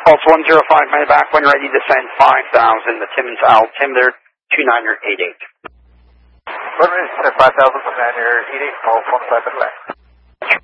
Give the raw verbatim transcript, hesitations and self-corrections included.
Pulse one zero five, my back when ready to send five thousand, the Timmins Al, Tim there, two niner eight eight. When ready to send five thousand, two niner eight eight, Pulse one five, back.